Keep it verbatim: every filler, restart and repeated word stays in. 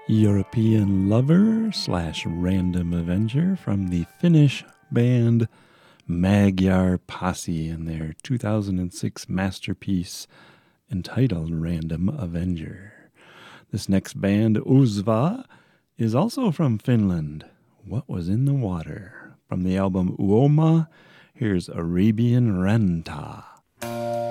European Lover slash Random Avenger from the Finnish band Magyar Posse and their two thousand six masterpiece entitled Random Avenger. This next band, Uzva, is also from Finland. What Was in the Water? From the album Uoma, here's Arabian Ranta.